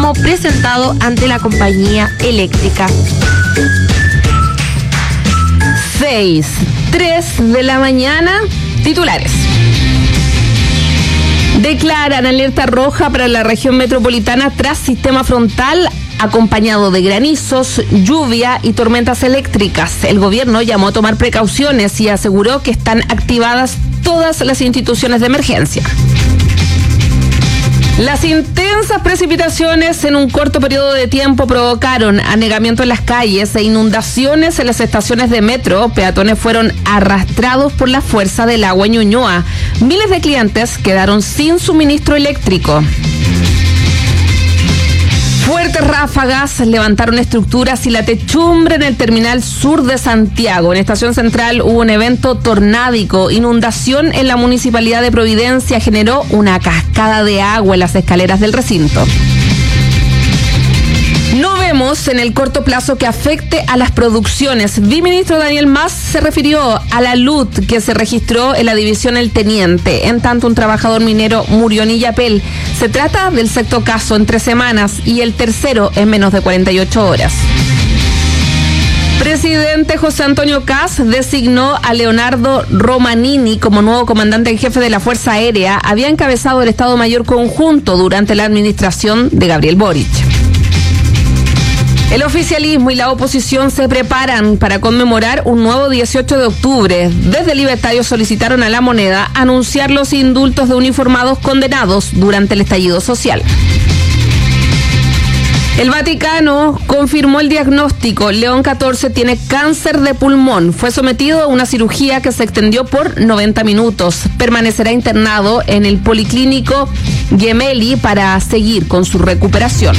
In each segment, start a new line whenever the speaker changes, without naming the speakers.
reclamo presentado ante la compañía eléctrica. 6:03 de la mañana, titulares. Declaran alerta roja para la región metropolitana tras sistema frontal acompañado de granizos, lluvia y tormentas eléctricas. El gobierno llamó a tomar precauciones y aseguró que están activadas todas las instituciones de emergencia. Las intensas precipitaciones en un corto periodo de tiempo provocaron anegamiento en las calles e inundaciones en las estaciones de metro. Peatones fueron arrastrados por la fuerza del agua en Ñuñoa. Miles de clientes quedaron sin suministro eléctrico. Fuertes ráfagas levantaron estructuras y la techumbre en el terminal sur de Santiago. En Estación Central hubo un evento tornádico. Inundación en la municipalidad de Providencia generó una cascada de agua en las escaleras del recinto. No vemos en el corto plazo que afecte a las producciones. Viceministro Daniel Mas se refirió a la LUT que se registró en la división El Teniente. En tanto, un trabajador minero murió en Illapel. Se trata del sexto caso en 3 semanas y el tercero en menos de 48 horas. Presidente José Antonio Kast designó a Leonardo Romanini como nuevo comandante en jefe de la Fuerza Aérea. Había encabezado el Estado Mayor Conjunto durante la administración de Gabriel Boric. El oficialismo y la oposición se preparan para conmemorar un nuevo 18 de octubre. Desde Libertarios solicitaron a La Moneda anunciar los indultos de uniformados condenados durante el estallido social. El Vaticano confirmó el diagnóstico. León XIV tiene cáncer de pulmón. Fue sometido a una cirugía que se extendió por 90 minutos. Permanecerá internado en el Policlínico Gemelli para seguir con su recuperación.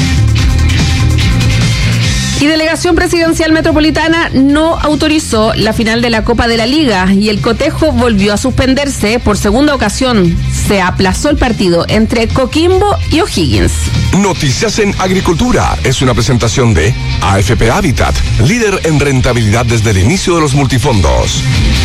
Y Delegación Presidencial Metropolitana no autorizó la final de la Copa de la Liga y el cotejo volvió a suspenderse por segunda ocasión. Se aplazó el partido entre Coquimbo y O'Higgins.
Noticias en Agricultura es una presentación de AFP Habitat, líder en rentabilidad desde el inicio de los multifondos.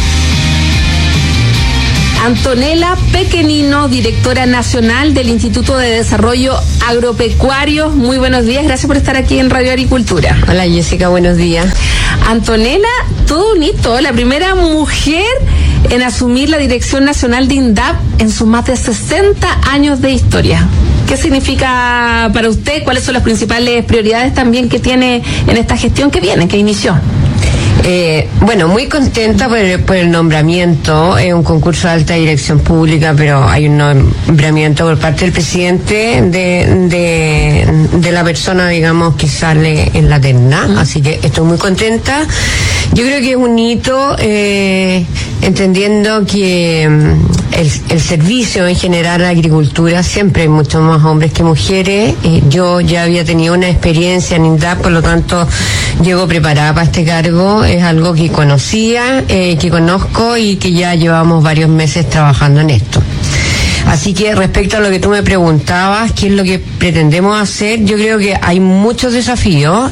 Antonella Pequenino, directora nacional del Instituto de Desarrollo Agropecuario. Muy buenos días, gracias por estar aquí en Radio Agricultura.
Hola Jessica, buenos días.
Antonella, todo un hito, la primera mujer en asumir la dirección nacional de INDAP en sus más de 60 años de historia. ¿Qué significa para usted? ¿Cuáles son las principales prioridades también que tiene en esta gestión que viene, que inició?
Bueno, muy contenta por el nombramiento. Es un concurso de alta dirección pública, pero hay un nombramiento por parte del presidente de la persona, digamos, que sale en la terna. Así que estoy muy contenta. Yo creo que es un hito, entendiendo que el servicio en general a la agricultura siempre hay muchos más hombres que mujeres. Yo ya había tenido una experiencia en INDAP, por lo tanto llego preparada para este cargo. Es algo que conocía, que conozco y que ya llevamos varios meses trabajando en esto. Así que respecto a lo que tú me preguntabas, ¿qué es lo que pretendemos hacer? Yo creo que hay muchos desafíos,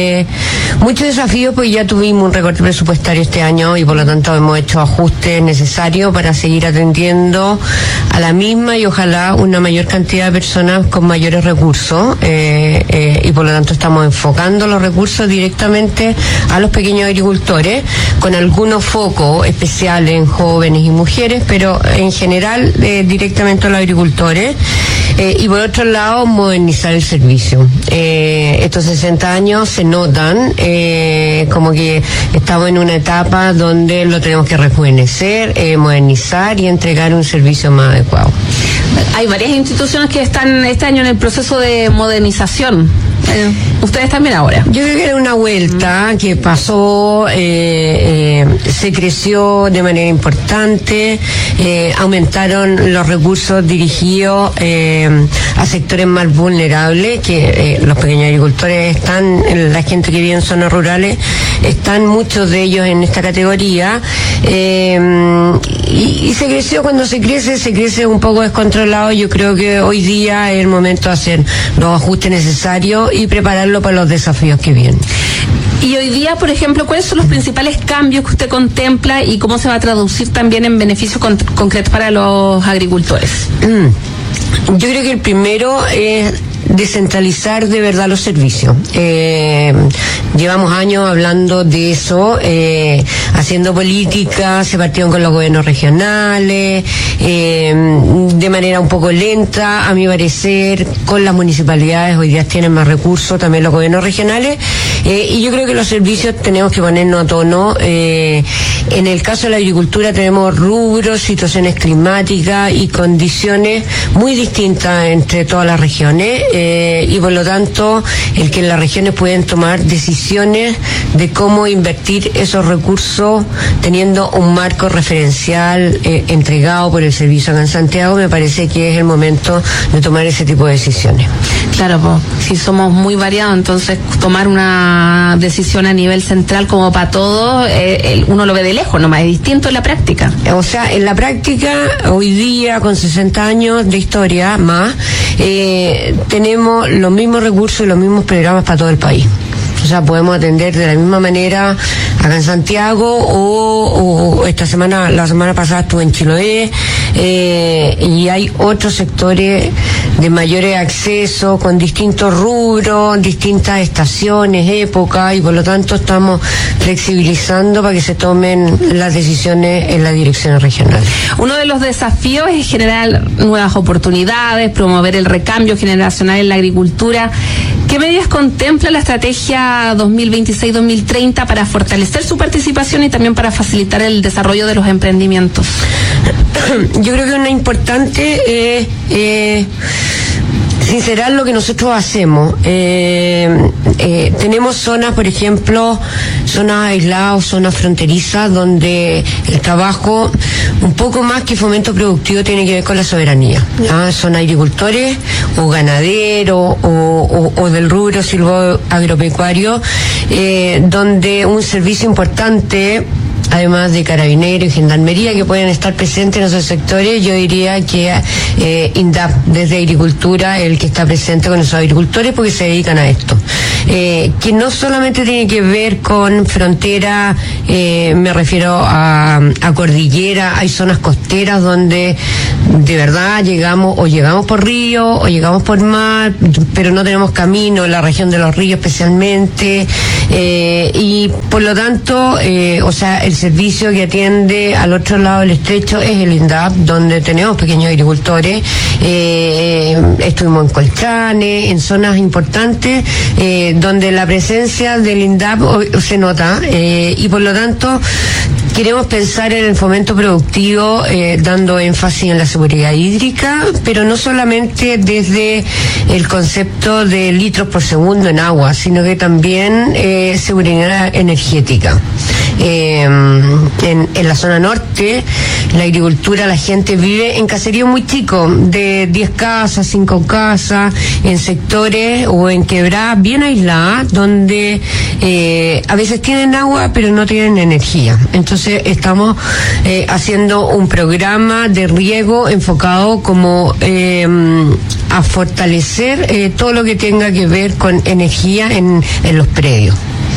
pues ya tuvimos un recorte presupuestario este año y por lo tanto hemos hecho ajustes necesarios para seguir atendiendo a la misma y ojalá una mayor cantidad de personas con mayores recursos, y por lo tanto estamos enfocando los recursos directamente a los pequeños agricultores, con algunos focos especiales en jóvenes y mujeres, pero en general directamente a los agricultores, y por otro lado modernizar el servicio. Estos 60 años se notan como que estamos en una etapa donde lo tenemos que rejuvenecer, modernizar y entregar un servicio más adecuado.
Hay varias instituciones que están este año en el proceso de modernización. Ustedes también ahora.
Yo creo que era una vuelta que pasó, se creció de manera importante, aumentaron los recursos dirigidos a sectores más vulnerables, que los pequeños agricultores están, la gente que vive en zonas rurales, están muchos de ellos en esta categoría, y se creció. Cuando se crece un poco descontrolado. Yo creo que hoy día es el momento de hacer los ajustes necesarios y prepararlo para los desafíos que vienen.
Y hoy día, por ejemplo, ¿cuáles son los principales cambios que usted contempla y cómo se va a traducir también en beneficios concretos para los agricultores?
Yo creo que el primero es descentralizar de verdad los servicios. Llevamos años hablando de eso, haciendo política, se partieron con los gobiernos regionales, de manera un poco lenta, a mi parecer, con las municipalidades. Hoy día tienen más recursos, también los gobiernos regionales, y yo creo que los servicios tenemos que ponernos a tono. En el caso de la agricultura tenemos rubros, situaciones climáticas y condiciones muy distintas entre todas las regiones, y por lo tanto el que las regiones pueden tomar decisiones de cómo invertir esos recursos teniendo un marco referencial entregado por el servicio acá en Santiago, me parece que es el momento de tomar ese tipo de decisiones.
Claro, pues, si somos muy variados, entonces tomar una decisión a nivel central como para todos, uno lo ve de lejos, nomás es distinto en la práctica.
O sea, en la práctica, hoy día, con 60 años de historia más, tenemos los mismos recursos y los mismos programas para todo el país. O sea, podemos atender de la misma manera acá en Santiago o la semana pasada estuve en Chiloé, y hay otros sectores de mayores accesos con distintos rubros, distintas estaciones, épocas, y por lo tanto estamos flexibilizando para que se tomen las decisiones en las direcciones regionales.
Uno de los desafíos es generar nuevas oportunidades, promover el recambio generacional en la agricultura. ¿Qué medidas contempla la estrategia 2026-2030 para fortalecer su participación y también para facilitar el desarrollo de los emprendimientos?
Yo creo que una importante es sincerar lo que nosotros hacemos. Tenemos zonas, por ejemplo, zonas aisladas, zonas fronterizas, donde el trabajo, un poco más que fomento productivo, tiene que ver con la soberanía. Son agricultores o ganaderos o del rubro silvoagropecuario, donde un servicio importante, además de carabineros y gendarmería que pueden estar presentes en esos sectores, yo diría que INDAP, desde agricultura, el que está presente con esos agricultores porque se dedican a esto. Que no solamente tiene que ver con frontera, me refiero a cordillera, hay zonas costeras donde de verdad llegamos por río o llegamos por mar, pero no tenemos camino, la región de los ríos especialmente, y por lo tanto, o sea, el servicio que atiende al otro lado del estrecho es el INDAP, donde tenemos pequeños agricultores. Estuvimos en Colchane, en zonas importantes, donde la presencia del INDAP se nota, y por lo tanto queremos pensar en el fomento productivo, dando énfasis en la seguridad hídrica, pero no solamente desde el concepto de litros por segundo en agua, sino que también seguridad energética. En la zona norte, la agricultura, la gente vive en caseríos muy chicos, de 10 casas, 5 casas, en sectores o en quebradas bien aisladas, donde a veces tienen agua pero no tienen energía. Entonces estamos haciendo un programa de riego enfocado como a fortalecer todo lo que tenga que ver con energía en los predios.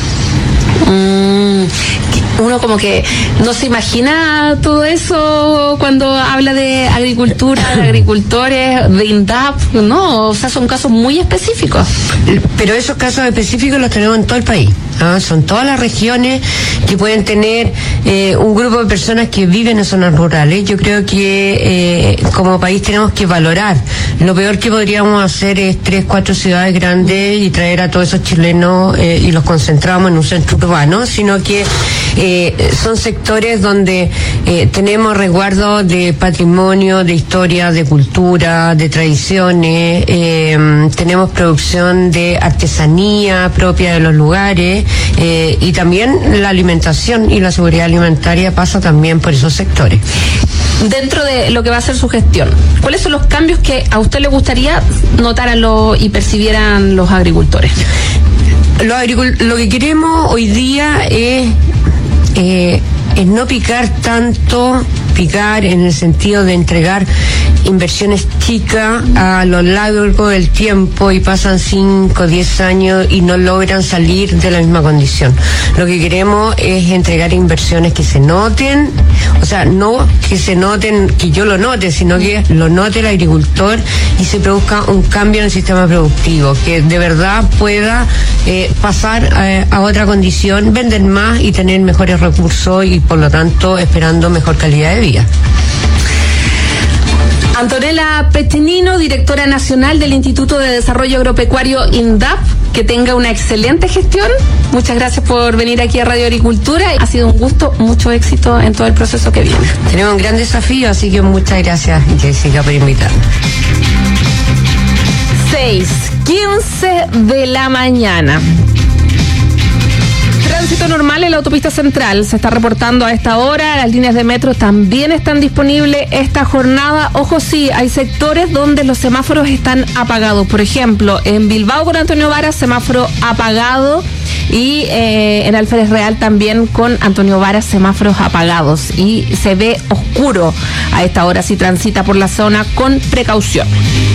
Uno como que no se imagina todo eso cuando habla de agricultura, de agricultores, de INDAP, no, o sea, son casos muy específicos.
Pero esos casos específicos los tenemos en todo el país. Son todas las regiones que pueden tener un grupo de personas que viven en zonas rurales. Yo creo que como país tenemos que valorar. Lo peor que podríamos hacer es 3, 4 ciudades grandes y traer a todos esos chilenos y los concentramos en un centro urbano, sino que son sectores donde tenemos resguardo de patrimonio, de historia, de cultura, de tradiciones, tenemos producción de artesanía propia de los lugares, y también la alimentación y la seguridad alimentaria pasa también por esos sectores.
Dentro de lo que va a ser su gestión, ¿cuáles son los cambios que a usted le gustaría notar y percibieran los agricultores?
Lo que queremos hoy día es no picar tanto explicar en el sentido de entregar inversiones chicas a lo largo del tiempo y pasan 5 o 10 años y no logran salir de la misma condición. Lo que queremos es entregar inversiones que se noten, o sea, no que se noten, que yo lo note, sino que lo note el agricultor y se produzca un cambio en el sistema productivo, que de verdad pueda pasar a otra condición, vender más y tener mejores recursos y por lo tanto esperando mejor calidad de vida.
Antonella Pechinino, directora nacional del Instituto de Desarrollo Agropecuario INDAP, que tenga una excelente gestión. Muchas gracias por venir aquí a Radio Agricultura. Ha sido un gusto, mucho éxito en todo el proceso que viene.
Tenemos un gran desafío, así que muchas gracias, Jessica, por invitarme.
6:15 de la mañana. Tránsito normal en la autopista central se está reportando a esta hora. Las líneas de metro también están disponibles esta jornada. Ojo, sí, hay sectores donde los semáforos están apagados. Por ejemplo, en Bilbao con Antonio Varas, semáforo apagado. Y en Alférez Real también con Antonio Varas, semáforos apagados. Y se ve oscuro a esta hora si transita por la zona con precaución.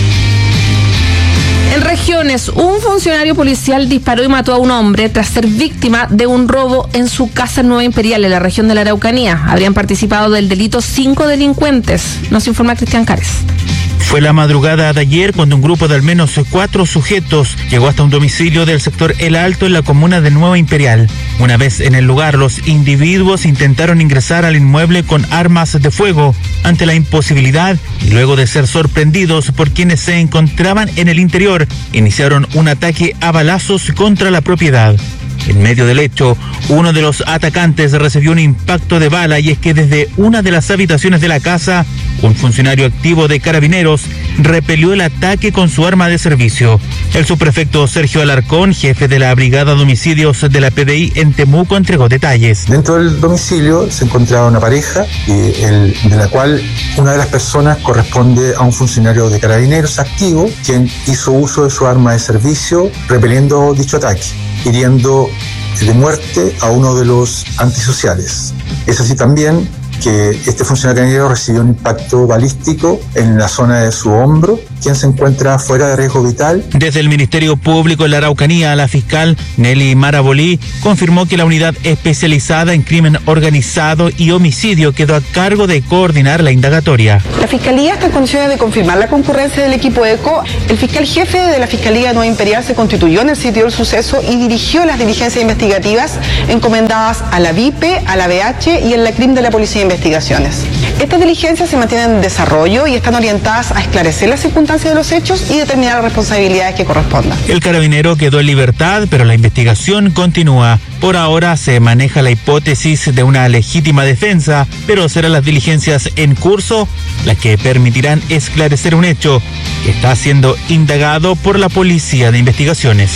En regiones, un funcionario policial disparó y mató a un hombre tras ser víctima de un robo en su casa en Nueva Imperial, en la región de la Araucanía. Habrían participado del delito 5 delincuentes. Nos informa Cristian Cárez.
Fue la madrugada de ayer cuando un grupo de al menos 4 sujetos llegó hasta un domicilio del sector El Alto en la comuna de Nueva Imperial. Una vez en el lugar, los individuos intentaron ingresar al inmueble con armas de fuego. Ante la imposibilidad y luego de ser sorprendidos por quienes se encontraban en el interior, iniciaron un ataque a balazos contra la propiedad. En medio del hecho, uno de los atacantes recibió un impacto de bala y es que desde una de las habitaciones de la casa, un funcionario activo de Carabineros repelió el ataque con su arma de servicio. El subprefecto Sergio Alarcón, jefe de la Brigada de Homicidios de la PDI en Temuco, entregó detalles.
Dentro del domicilio se encontraba una pareja, de la cual una de las personas corresponde a un funcionario de Carabineros activo, quien hizo uso de su arma de servicio repeliendo dicho ataque, hiriendo de muerte a uno de los antisociales. Es así también que este funcionario recibió un impacto balístico en la zona de su hombro, quien se encuentra fuera de riesgo vital.
Desde el Ministerio Público en la Araucanía, la fiscal Nelly Marabolí confirmó que la unidad especializada en crimen organizado y homicidio quedó a cargo de coordinar la indagatoria.
La Fiscalía está en condiciones de confirmar la concurrencia del equipo ECO. El fiscal jefe de la Fiscalía de Nueva Imperial se constituyó en el sitio del suceso y dirigió las diligencias investigativas encomendadas a la VIPE, a la BH y en la CRIM de la Policía de Investigaciones. Estas diligencias se mantienen en desarrollo y están orientadas a esclarecer las circunstancias de los hechos y determinar las responsabilidades que correspondan.
El carabinero quedó en libertad, pero la investigación continúa. Por ahora se maneja la hipótesis de una legítima defensa, pero serán las diligencias en curso las que permitirán esclarecer un hecho que está siendo indagado por la Policía de Investigaciones.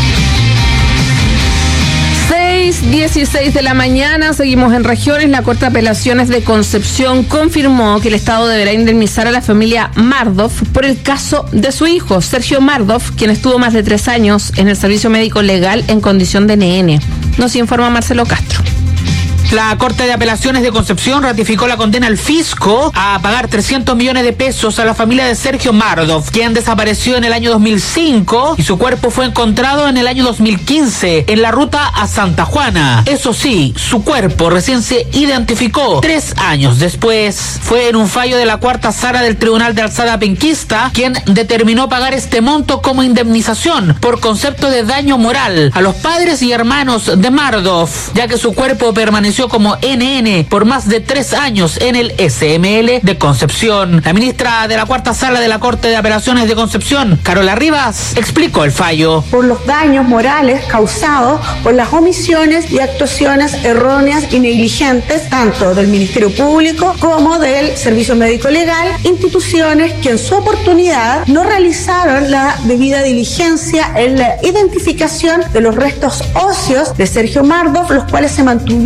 6:16 de la mañana, seguimos en regiones. La Corte de Apelaciones de Concepción confirmó que el Estado deberá indemnizar a la familia Mardoff por el caso de su hijo, Sergio Mardoff, quien estuvo más de 3 años en el servicio médico legal en condición de NN. Nos informa Marcelo Castro.
La Corte de Apelaciones de Concepción ratificó la condena al fisco a pagar 300 millones de pesos a la familia de Sergio Mardoff, quien desapareció en el año 2005 y su cuerpo fue encontrado en el año 2015 en la ruta a Santa Juana. Eso sí, su cuerpo recién se identificó 3 años después. Fue en un fallo de la cuarta sala del Tribunal de Alzada Penquista quien determinó pagar este monto como indemnización por concepto de daño moral a los padres y hermanos de Mardoff, ya que su cuerpo permaneció como NN por más de 3 años en el SML de Concepción. La ministra de la cuarta sala de la Corte de Apelaciones de Concepción, Carola Rivas, explicó el fallo.
Por los daños morales causados por las omisiones y actuaciones erróneas y negligentes tanto del Ministerio Público como del Servicio Médico Legal, instituciones que en su oportunidad no realizaron la debida diligencia en la identificación de los restos óseos de Sergio Mardoff, los cuales se mantuvieron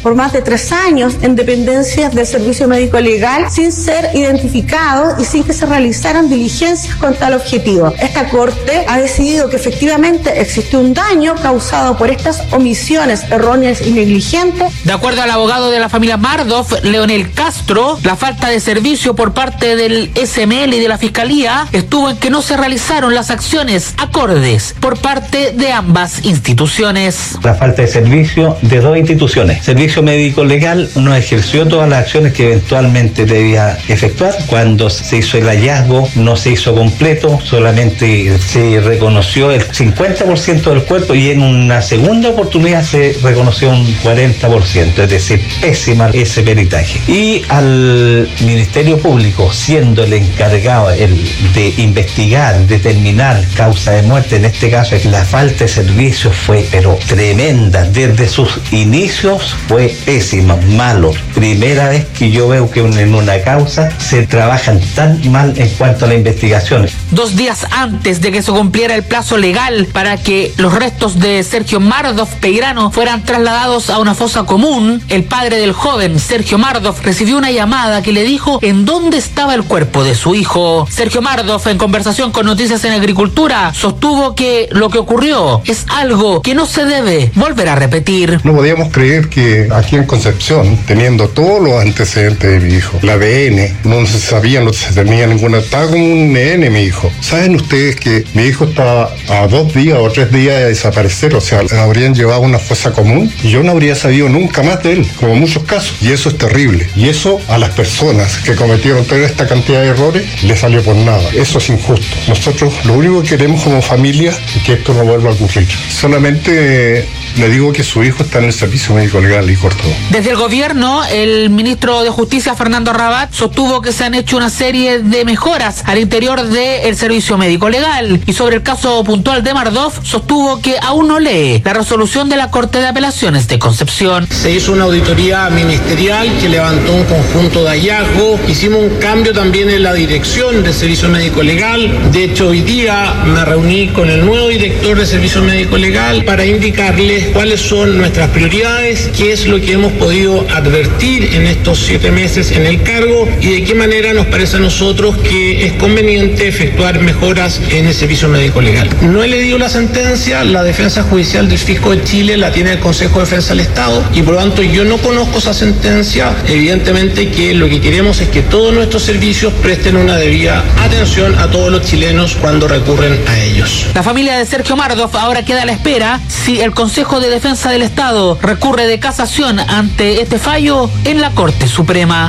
por más de 3 años en dependencias del Servicio Médico Legal sin ser identificados y sin que se realizaran diligencias con tal objetivo. Esta Corte ha decidido que efectivamente existe un daño causado por estas omisiones erróneas y negligentes.
De acuerdo al abogado de la familia Mardoff, Leonel Castro, la falta de servicio por parte del SML y de la Fiscalía estuvo en que no se realizaron las acciones acordes por parte de ambas instituciones.
La falta de servicio de 2 instituciones. Servicio Médico Legal no ejerció todas las acciones que eventualmente debía efectuar. Cuando se hizo el hallazgo no se hizo completo, solamente se reconoció el 50% del cuerpo y en una segunda oportunidad se reconoció un 40%, es decir, pésima ese peritaje. Y al Ministerio Público, siendo el encargado de investigar, determinar causa de muerte, en este caso la falta de servicio fue pero tremenda, desde sus inicios fue pésima, malo. Primera vez que yo veo que en una causa se trabajan tan mal en cuanto a la investigación.
2 días antes de que se cumpliera el plazo legal para que los restos de Sergio Mardoff Peirano fueran trasladados a una fosa común, el padre del joven, Sergio Mardoff, recibió una llamada que le dijo en dónde estaba el cuerpo de su hijo. Sergio Mardoff, en conversación con Noticias en Agricultura, sostuvo que lo que ocurrió es algo que no se debe volver a repetir.
No podíamos creer que aquí en Concepción, teniendo todos los antecedentes de mi hijo, la ADN, no se sabía, no se tenía ninguna, estaba como un nene mi hijo. ¿Saben ustedes que mi hijo estaba a 2 días o 3 días de desaparecer? O sea, lo habrían llevado a una fosa común y yo no habría sabido nunca más de él, como muchos casos. Y eso es terrible. Y eso a las personas que cometieron toda esta cantidad de errores les salió por nada. Eso es injusto. Nosotros lo único que queremos como familia es que esto no vuelva a ocurrir. Solamente le digo que su hijo está en el Servicio Médico Legal y cortó.
Desde el gobierno, el ministro de Justicia, Fernando Rabat, sostuvo que se han hecho una serie de mejoras al interior del Servicio Médico Legal. Y sobre el caso puntual de Mardoff, sostuvo que aún no lee la resolución de la Corte de Apelaciones de Concepción.
Se hizo una auditoría ministerial que levantó un conjunto de hallazgos. Hicimos un cambio también en la dirección del Servicio Médico Legal. De hecho, hoy día me reuní con el nuevo director del Servicio Médico Legal para indicarles cuáles son nuestras prioridades, qué es lo que hemos podido advertir en estos 7 meses en el cargo y de qué manera nos parece a nosotros que es conveniente efectuar mejoras en el Servicio Médico Legal. No he leído la sentencia, la defensa judicial del Fisco de Chile la tiene el Consejo de Defensa del Estado y por lo tanto yo no conozco esa sentencia. Evidentemente que lo que queremos es que todos nuestros servicios presten una debida atención a todos los chilenos cuando recurren a ellos.
La familia de Sergio Mardoff ahora queda a la espera si el Consejo de Defensa del Estado recurre de casación ante este fallo en la Corte Suprema.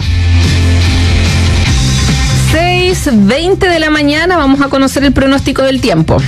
6:20 de la mañana, vamos a conocer el pronóstico del tiempo.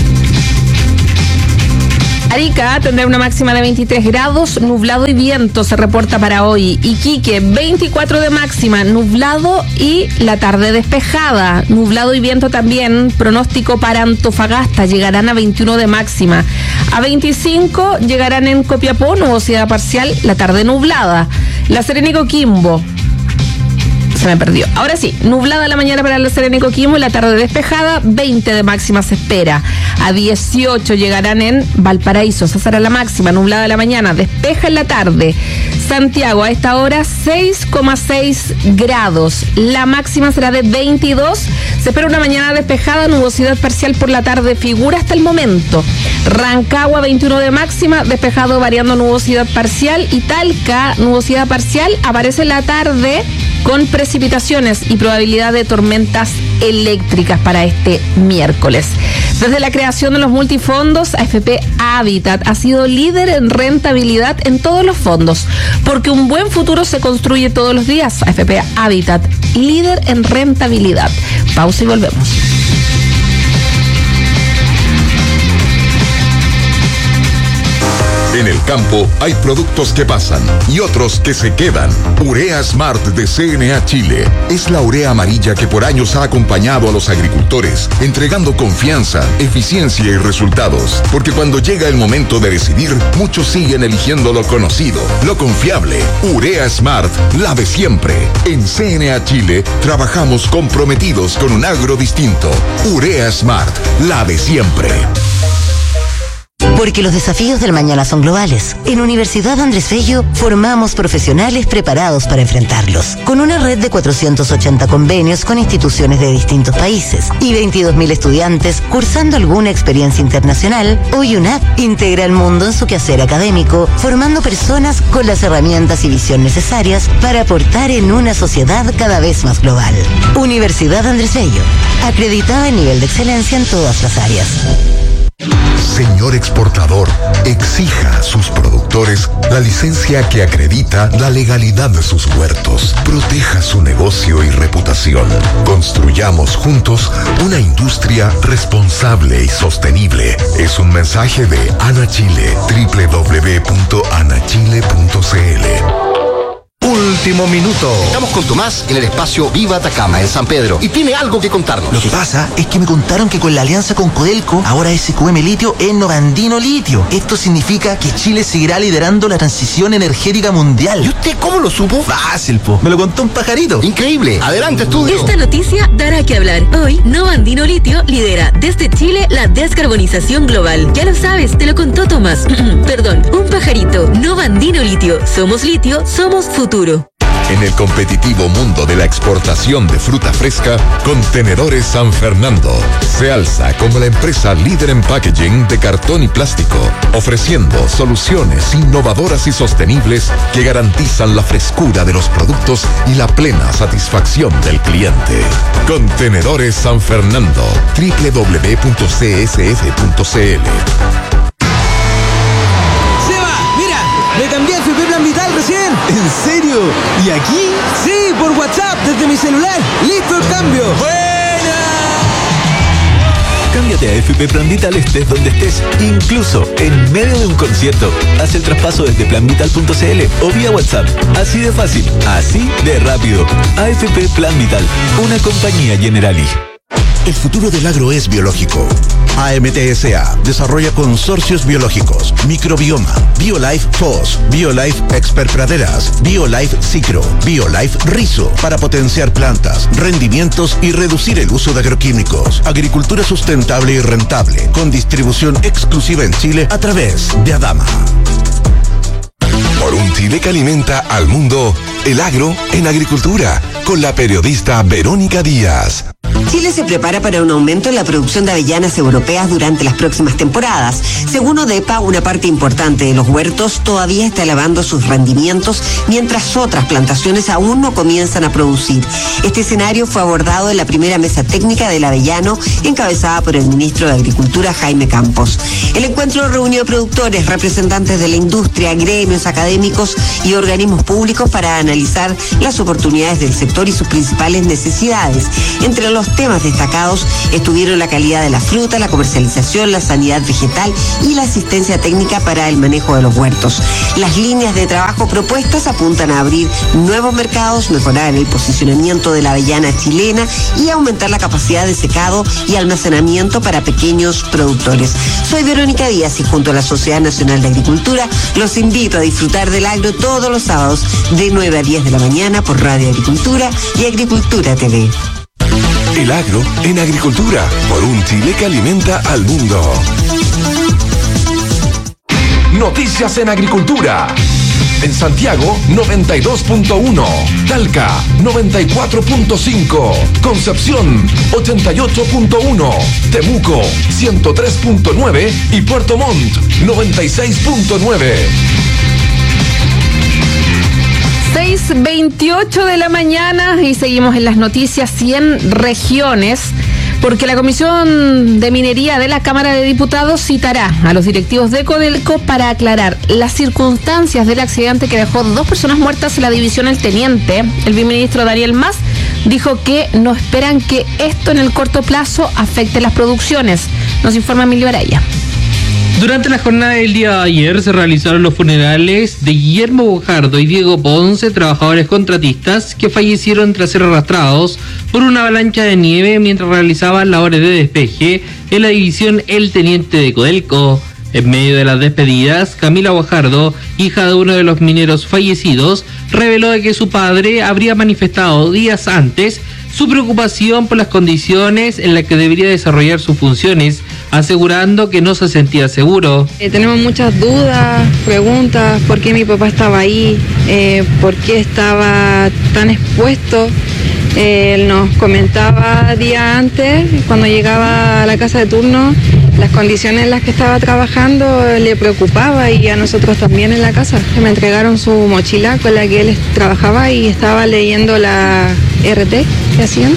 Arica tendrá una máxima de 23 grados, nublado y viento se reporta para hoy. Iquique, 24 de máxima, nublado y la tarde despejada. Nublado y viento también, pronóstico para Antofagasta, llegarán a 21 de máxima. A 25 llegarán en Copiapó, nubosidad parcial, la tarde nublada. La Serena y Coquimbo. Se me perdió. Ahora sí, nublada la mañana para La Serena y Coquimbo y la tarde despejada, 20 de máxima se espera. A 18 llegarán en Valparaíso, esa será la máxima, nublada la mañana, despeja en la tarde. Santiago, a esta hora 6,6 grados, la máxima será de 22. Se espera una mañana despejada, nubosidad parcial por la tarde, figura hasta el momento. Rancagua, 21 de máxima, despejado variando nubosidad parcial. Y Talca, nubosidad parcial, aparece en la tarde con precipitaciones y probabilidad de tormentas eléctricas para este miércoles. Desde la creación de los multifondos, AFP Habitat ha sido líder en rentabilidad en todos los fondos, porque un buen futuro se construye todos los días. AFP Habitat, líder en rentabilidad. Pausa y volvemos.
En el campo hay productos que pasan y otros que se quedan. Urea Smart de CNA Chile es la urea amarilla que por años ha acompañado a los agricultores, entregando confianza, eficiencia y resultados. Porque cuando llega el momento de decidir, muchos siguen eligiendo lo conocido, lo confiable. Urea Smart, la de siempre. En CNA Chile trabajamos comprometidos con un agro distinto. Urea Smart, la de siempre.
Porque los desafíos del mañana son globales. En Universidad Andrés Bello formamos profesionales preparados para enfrentarlos. Con una red de 480 convenios con instituciones de distintos países y 22.000 estudiantes cursando alguna experiencia internacional, hoy UNAP integra el mundo en su quehacer académico, formando personas con las herramientas y visión necesarias para aportar en una sociedad cada vez más global. Universidad Andrés Bello, acreditada en nivel de excelencia en todas las áreas.
Señor exportador, exija a sus productores la licencia que acredita la legalidad de sus huertos. Proteja su negocio y reputación. Construyamos juntos una industria responsable y sostenible. Es un mensaje de Ana Chile, www.anachile.cl.
Último minuto. Estamos con Tomás en el espacio Viva Atacama, en San Pedro, y tiene algo que contarnos.
Lo que pasa es que me contaron que con la alianza con Codelco, ahora SQM Litio es Novandino Litio. Esto significa que Chile seguirá liderando la transición energética mundial.
¿Y usted cómo lo supo?
Fácil, po. Me lo contó un pajarito.
Increíble. Adelante, estudio.
Esta noticia dará que hablar. Hoy, Novandino Litio lidera desde Chile la descarbonización global. Ya lo sabes, te lo contó Tomás. Perdón, un pajarito. Novandino Litio. Somos litio, somos futuro.
En el competitivo mundo de la exportación de fruta fresca, Contenedores San Fernando se alza como la empresa líder en packaging de cartón y plástico, ofreciendo soluciones innovadoras y sostenibles que garantizan la frescura de los productos y la plena satisfacción del cliente. Contenedores San Fernando, www.csf.cl.
Me cambié a FP Plan Vital recién. ¿En serio? ¿Y aquí? Sí, por WhatsApp, desde mi celular. ¡Listo el cambio! ¡Buena!
Cámbiate a FP Plan Vital estés donde estés, incluso en medio de un concierto. Haz el traspaso desde planvital.cl o vía WhatsApp. Así de fácil, así de rápido. AFP Plan Vital, una compañía Generali.
El futuro del agro es biológico. AMTSA desarrolla consorcios biológicos, Microbioma, BioLife FOS, BioLife Expert Praderas, BioLife Cicro, BioLife Rizo, para potenciar plantas, rendimientos y reducir el uso de agroquímicos. Agricultura sustentable y rentable, con distribución exclusiva en Chile a través de Adama.
Por un Chile que alimenta al mundo, el agro en agricultura, con la periodista Verónica Díaz.
Chile se prepara para un aumento en la producción de avellanas europeas durante las próximas temporadas. Según ODEPA, una parte importante de los huertos todavía está elevando sus rendimientos, mientras otras plantaciones aún no comienzan a producir. Este escenario fue abordado en la primera mesa técnica del avellano, encabezada por el ministro de Agricultura, Jaime Campos. El encuentro reunió productores, representantes de la industria, gremios académicos y organismos públicos para analizar las oportunidades del sector y sus principales necesidades. Entre los temas destacados estuvieron la calidad de la fruta, la comercialización, la sanidad vegetal y la asistencia técnica para el manejo de los huertos. Las líneas de trabajo propuestas apuntan a abrir nuevos mercados, mejorar el posicionamiento de la avellana chilena y aumentar la capacidad de secado y almacenamiento para pequeños productores. Soy Verónica Díaz y junto a la Sociedad Nacional de Agricultura los invito a disfrutar del agro todos los sábados de 9 a 10 de la mañana por Radio Agricultura y Agricultura TV.
El agro en agricultura, por un Chile que alimenta al mundo. Noticias en agricultura. En Santiago, 92.1. Talca, 94.5. Concepción, 88.1. Temuco, 103.9. Y Puerto Montt, 96.9.
6:28 de la mañana y seguimos en las noticias 100 regiones, porque la Comisión de Minería de la Cámara de Diputados citará a los directivos de Codelco para aclarar las circunstancias del accidente que dejó 2 personas muertas en la división El Teniente. El viceministro Daniel Mas dijo que no esperan que esto en el corto plazo afecte las producciones. Nos informa Emilio Araya.
Durante la jornada del día de ayer se realizaron los funerales de Guillermo Bojardo y Diego Ponce, trabajadores contratistas que fallecieron tras ser arrastrados por una avalancha de nieve mientras realizaban labores de despeje en la división El Teniente de Codelco. En medio de las despedidas, Camila Bojardo, hija de uno de los mineros fallecidos, reveló de que su padre habría manifestado días antes su preocupación por las condiciones en las que debería desarrollar sus funciones asegurando que no se sentía seguro.
Tenemos muchas dudas, preguntas, por qué mi papá estaba ahí, por qué estaba tan expuesto. Él nos comentaba días antes, cuando llegaba a la casa de turno, las condiciones en las que estaba trabajando le preocupaba, y a nosotros también en la casa. Me entregaron su mochila con la que él trabajaba y estaba leyendo la RT que hacían,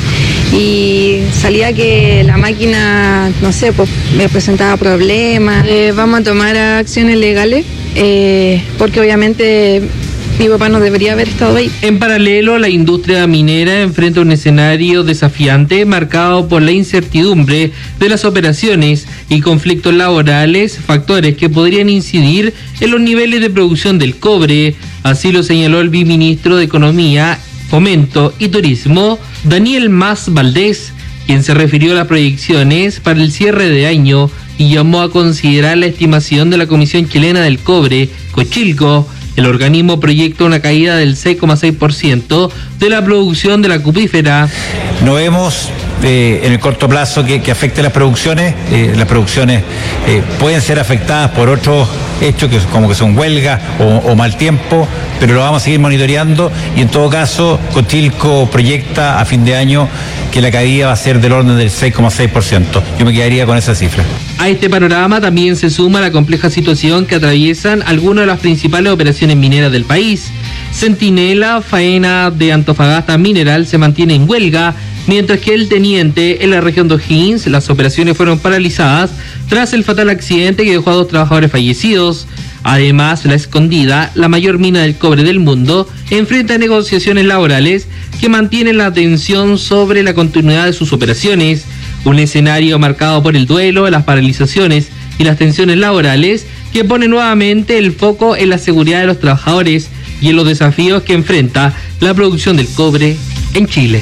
y salía que la máquina, no sé, pues me presentaba problemas. Vamos a tomar acciones legales porque obviamente mi papá no debería haber estado ahí.
En paralelo, la industria minera enfrenta un escenario desafiante marcado por la incertidumbre de las operaciones y conflictos laborales, factores que podrían incidir en los niveles de producción del cobre. Así lo señaló el viceministro de Economía, Fomento y Turismo, Daniel Mas Valdés, quien se refirió a las proyecciones para el cierre de año y llamó a considerar la estimación de la Comisión Chilena del Cobre, Cochilco. El organismo proyecta una caída del 6,6% de la producción de la cupífera.
No vemos en el corto plazo que afecte las producciones. Las producciones pueden ser afectadas por otros hechos como que son huelgas o mal tiempo, pero lo vamos a seguir monitoreando, y en todo caso Cochilco proyecta a fin de año que la caída va a ser del orden del 6,6%. Yo me quedaría con esa cifra.
A este panorama también se suma la compleja situación que atraviesan algunas de las principales operaciones mineras del país. Centinela, faena de Antofagasta Mineral, se mantiene en huelga, mientras que el Teniente, en la región de O'Higgins, las operaciones fueron paralizadas tras el fatal accidente que dejó a 2 trabajadores fallecidos. Además, La Escondida, la mayor mina del cobre del mundo, enfrenta negociaciones laborales que mantienen la atención sobre la continuidad de sus operaciones. Un escenario marcado por el duelo, las paralizaciones y las tensiones laborales que pone nuevamente el foco en la seguridad de los trabajadores y en los desafíos que enfrenta la producción del cobre en Chile.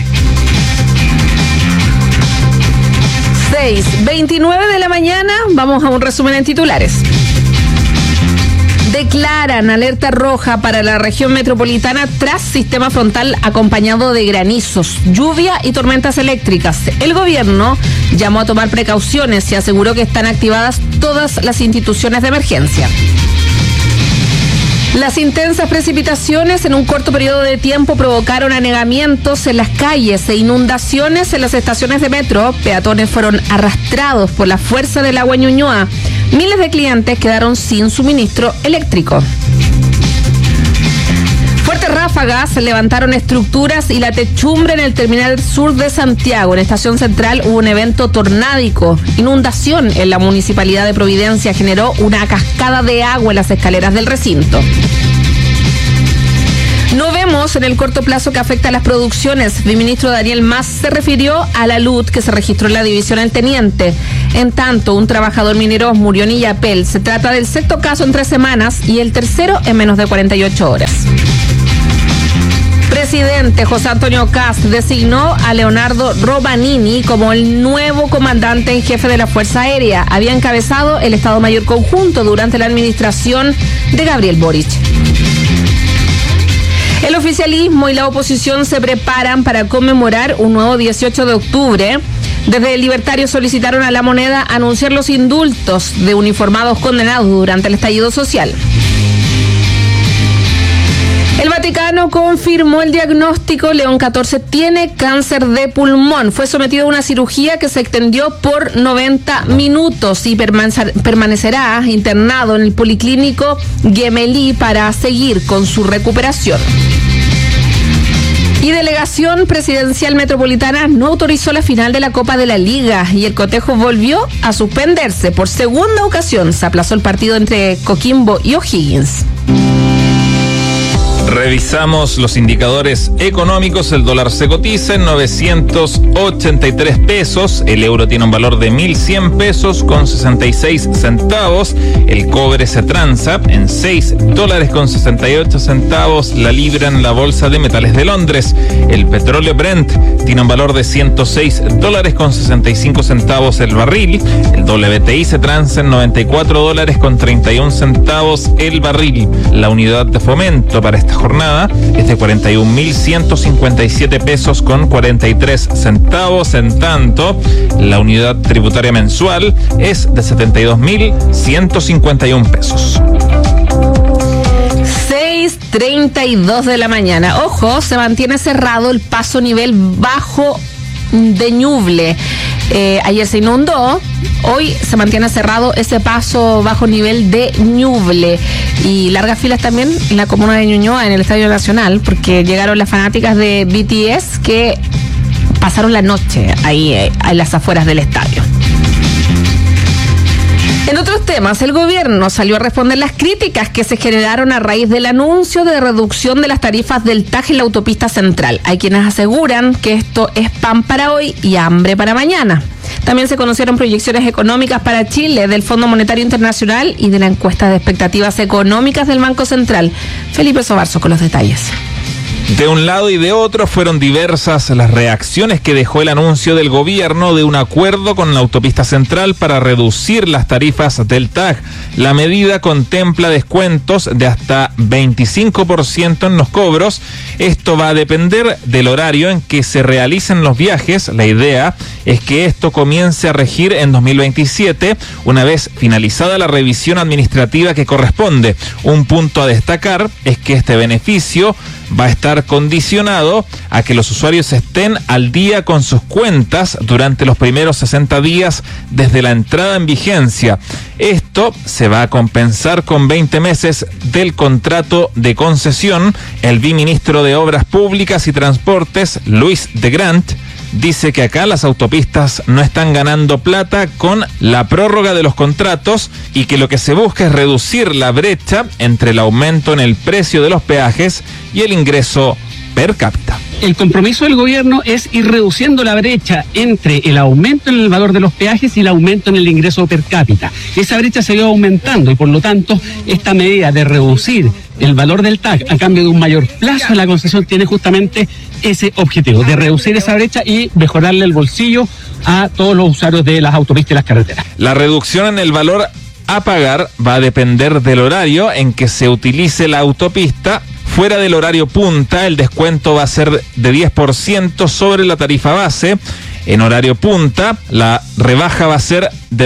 6:29 de la mañana, vamos a un resumen en titulares. Declaran alerta roja para la región metropolitana tras sistema frontal acompañado de granizos, lluvia y tormentas eléctricas. El gobierno llamó a tomar precauciones y aseguró que están activadas todas las instituciones de emergencia. Las intensas precipitaciones en un corto periodo de tiempo provocaron anegamientos en las calles e inundaciones en las estaciones de metro. Peatones fueron arrastrados por la fuerza del agua Ñuñoa. Miles de clientes quedaron sin suministro eléctrico. Fuertes ráfagas levantaron estructuras y la techumbre en el terminal sur de Santiago. En Estación Central hubo un evento tornádico. Inundación en la municipalidad de Providencia generó una cascada de agua en las escaleras del recinto. No vemos en el corto plazo que afecta a las producciones. El ministro Daniel Mas se refirió a la LUT que se registró en la división El Teniente. En tanto, un trabajador minero murió en Illapel. Se trata del 6º caso en 3 semanas y el tercero en menos de 48 horas. Presidente José Antonio Kast designó a Leonardo Romanini como el nuevo comandante en jefe de la Fuerza Aérea. Había encabezado el Estado Mayor Conjunto durante la administración de Gabriel Boric. El oficialismo y la oposición se preparan para conmemorar un nuevo 18 de octubre. Desde el Libertario solicitaron a La Moneda anunciar los indultos de uniformados condenados durante el estallido social. El Vaticano confirmó el diagnóstico. León XIV tiene cáncer de pulmón. Fue sometido a una cirugía que se extendió por 90 minutos y permanecerá internado en el Policlínico Gemelli para seguir con su recuperación. Y Delegación Presidencial Metropolitana no autorizó la final de la Copa de la Liga y el cotejo volvió a suspenderse. Por segunda ocasión se aplazó el partido entre Coquimbo y O'Higgins.
Revisamos los indicadores económicos. El dólar se cotiza en 983 pesos. El euro tiene un valor de 1.100 pesos con 66 centavos. El cobre se transa en $6.68 la libra en la bolsa de metales de Londres. El petróleo Brent tiene un valor de $106.65 el barril. El WTI se transa en $94.31 el barril. La unidad de fomento para esta esta jornada es de 41.157 pesos con 43 centavos. En tanto, la unidad tributaria mensual es de 72.151 pesos.
6:32 de la mañana. Ojo, se mantiene cerrado el paso nivel bajo de Ñuble. Ayer se inundó, hoy se mantiene cerrado ese paso bajo nivel de Ñuble. Y largas filas también en la comuna de Ñuñoa, en el Estadio Nacional, porque llegaron las fanáticas de BTS que pasaron la noche ahí en las afueras del estadio. En otros temas, el gobierno salió a responder las críticas que se generaron a raíz del anuncio de reducción de las tarifas del TAG en la autopista central. Hay quienes aseguran que esto es pan para hoy y hambre para mañana. También se conocieron proyecciones económicas para Chile del Fondo Monetario Internacional y de la encuesta de expectativas económicas del Banco Central. Felipe Sobarzo con los detalles.
De un lado y de otro fueron diversas las reacciones que dejó el anuncio del gobierno de un acuerdo con la autopista central para reducir las tarifas del TAG. La medida contempla descuentos de hasta 25% en los cobros. Esto va a depender del horario en que se realicen los viajes. La idea es que esto comience a regir en 2027, una vez finalizada la revisión administrativa que corresponde. Un punto a destacar es que este beneficio va a estar condicionado a que los usuarios estén al día con sus cuentas durante los primeros 60 días desde la entrada en vigencia. Esto se va a compensar con 20 meses del contrato de concesión. El viceministro de Obras Públicas y Transportes, Luis de Grant, dice que acá las autopistas no están ganando plata con la prórroga de los contratos y que lo que se busca es reducir la brecha entre el aumento en el precio de los peajes y el ingreso per cápita.
El compromiso del gobierno es ir reduciendo la brecha entre el aumento en el valor de los peajes y el aumento en el ingreso per cápita. Esa brecha se ha ido aumentando y por lo tanto esta medida de reducir el valor del TAG a cambio de un mayor plazo en la concesión tiene justamente ese objetivo, de reducir esa brecha y mejorarle el bolsillo a todos los usuarios de las autopistas y las carreteras.
La reducción en el valor a pagar va a depender del horario en que se utilice la autopista. Fuera del horario punta, el descuento va a ser de 10% sobre la tarifa base. En horario punta, la rebaja va a ser de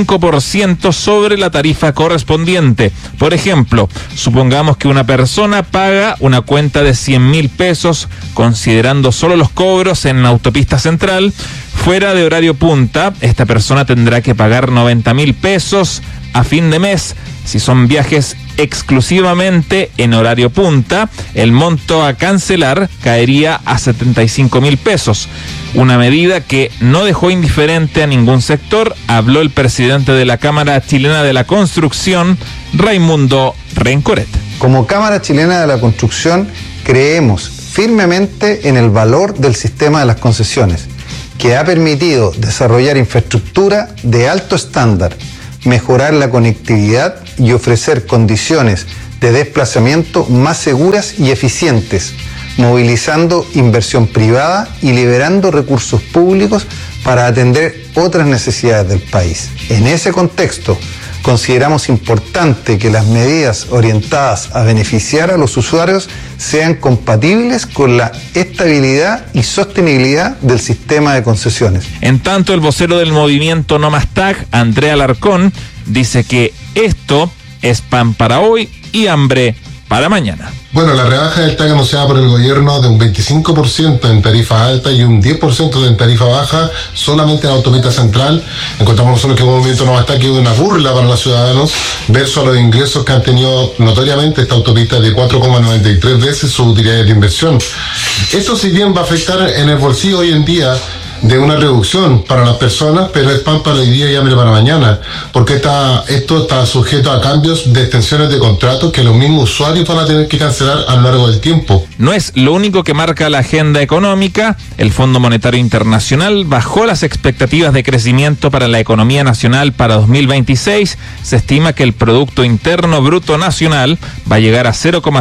25% sobre la tarifa correspondiente. Por ejemplo, supongamos que una persona paga una cuenta de 100.000 pesos, considerando solo los cobros en la autopista central. Fuera de horario punta, esta persona tendrá que pagar 90.000 pesos a fin de mes. Si son viajes exclusivamente en horario punta, el monto a cancelar caería a 75.000 pesos. Una medida que no dejó indiferente a ningún sector. Habló el presidente de la Cámara Chilena de la Construcción, Raimundo Rencoret.
Como Cámara Chilena de la Construcción, creemos firmemente en el valor del sistema de las concesiones, que ha permitido desarrollar infraestructura de alto estándar, mejorar la conectividad y ofrecer condiciones de desplazamiento más seguras y eficientes, movilizando inversión privada y liberando recursos públicos para atender otras necesidades del país. En ese contexto, consideramos importante que las medidas orientadas a beneficiar a los usuarios sean compatibles con la estabilidad y sostenibilidad del sistema de concesiones.
En tanto, el vocero del movimiento No Más TAG, Andrea Alarcón, dice que esto es pan para hoy y hambre para mañana.
Bueno, la rebaja del TAG anunciada por el gobierno de un 25% en tarifa alta y un 10% en tarifa baja solamente en la autopista central. Encontramos nosotros que un movimiento no está, que es una burla para los ciudadanos versus a los ingresos que han tenido notoriamente esta autopista de 4,93 veces sus utilidades de inversión. Esto, si bien va a afectar en el bolsillo hoy en día de una reducción para las personas, pero es pan para hoy día y hambre para mañana, porque esto está sujeto a cambios de extensiones de contratos que los mismos usuarios van a tener que cancelar a lo largo del tiempo.
No es lo único que marca la agenda económica. El Fondo Monetario Internacional bajó las expectativas de crecimiento para la economía nacional para 2026. Se estima que el Producto Interno Bruto Nacional va a llegar a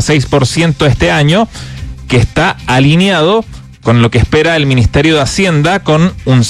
0,6% este año, que está alineado con lo que espera el Ministerio de Hacienda, con un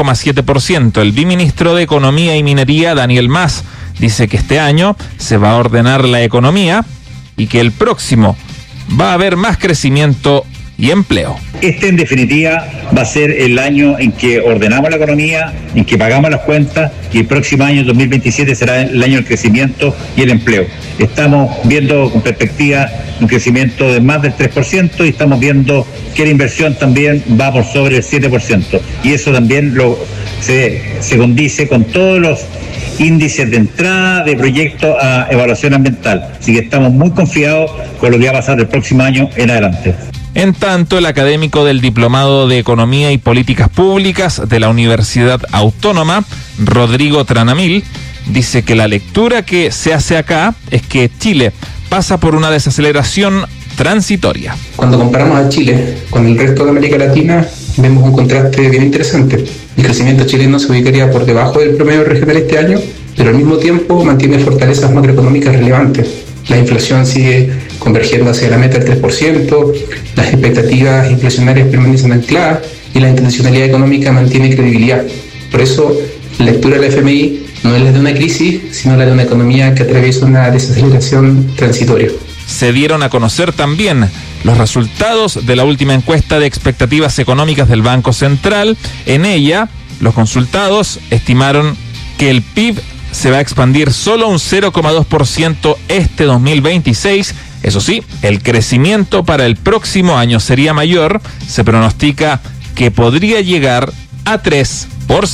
0,7%. El viceministro de Economía y Minería, Daniel Mas, dice que este año se va a ordenar la economía y que el próximo va a haber más crecimiento y empleo.
Este, en definitiva, va a ser el año en que ordenamos la economía, en que pagamos las cuentas, y el próximo año, 2027, será el año del crecimiento y el empleo. Estamos viendo con perspectiva un crecimiento de más del 3% y estamos viendo que la inversión también va por sobre el 7%. Y eso también se condice con todos los índices de entrada de proyectos a evaluación ambiental. Así que estamos muy confiados con lo que va a pasar el próximo año en adelante.
En tanto, el académico del Diplomado de Economía y Políticas Públicas de la Universidad Autónoma, Rodrigo Tranamil, dice que la lectura que se hace acá es que Chile pasa por una desaceleración transitoria.
Cuando comparamos a Chile con el resto de América Latina, vemos un contraste bien interesante. El crecimiento chileno se ubicaría por debajo del promedio regional este año, pero al mismo tiempo mantiene fortalezas macroeconómicas relevantes. La inflación sigue convergiendo hacia la meta del 3%, las expectativas inflacionarias permanecen ancladas y la intencionalidad económica mantiene credibilidad. Por eso, la lectura de la FMI no es la de una crisis, sino la de una economía que atraviesa una desaceleración transitoria.
Se dieron a conocer también los resultados de la última encuesta de expectativas económicas del Banco Central. En ella, los consultados estimaron que el PIB se va a expandir solo un 0,2% este 2026. Eso sí, el crecimiento para el próximo año sería mayor. Se pronostica que podría llegar a 3%.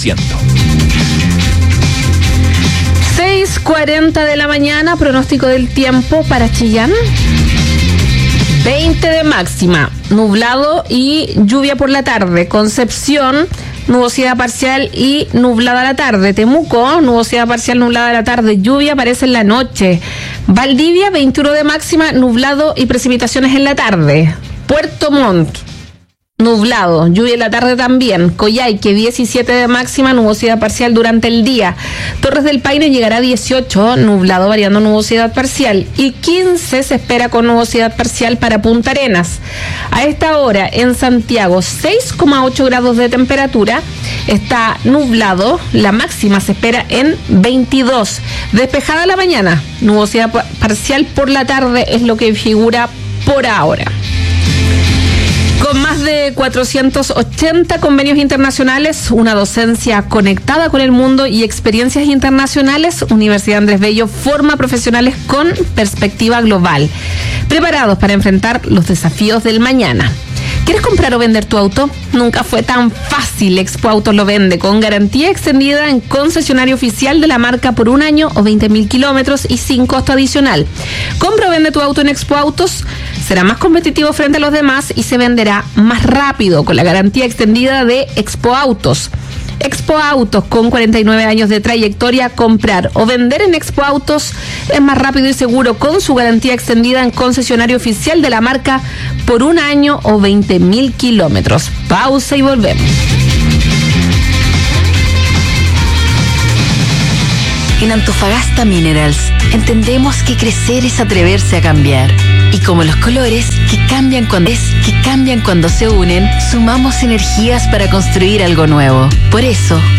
6:40 de la mañana, pronóstico del tiempo para Chillán. 20 de máxima, nublado y lluvia por la tarde. Concepción, nubosidad parcial y nublada a la tarde. Temuco, nubosidad parcial, nublada a la tarde. Lluvia aparece en la noche. Valdivia, 21 de máxima, nublado y precipitaciones en la tarde. Puerto Montt, nublado, lluvia en la tarde también. Coyhaique, 17 de máxima, nubosidad parcial durante el día. Torres del Paine llegará a 18, nublado variando nubosidad parcial. Y 15 se espera con nubosidad parcial para Punta Arenas. A esta hora en Santiago, 6,8 grados de temperatura. Está nublado, la máxima se espera en 22. Despejada la mañana, nubosidad parcial por la tarde es lo que figura por ahora. Con más de 480 convenios internacionales, una docencia conectada con el mundo y experiencias internacionales, Universidad Andrés Bello forma profesionales con perspectiva global, preparados para enfrentar los desafíos del mañana. ¿Quieres comprar o vender tu auto? Nunca fue tan fácil. Expo Autos lo vende con garantía extendida en concesionario oficial de la marca por 1 año o 20.000 kilómetros y sin costo adicional. Compra o vende tu auto en Expo Autos. Será más competitivo frente a los demás y se venderá más rápido con la garantía extendida de Expo Autos. Expo Autos, con 49 años de trayectoria, comprar o vender en Expo Autos es más rápido y seguro con su garantía extendida en concesionario oficial de la marca por 1 año o 20.000 kilómetros. Pausa y volvemos.
En Antofagasta Minerals entendemos que crecer es atreverse a cambiar. Y como los colores que cambian cuando se unen, sumamos energías para construir algo nuevo. Por eso,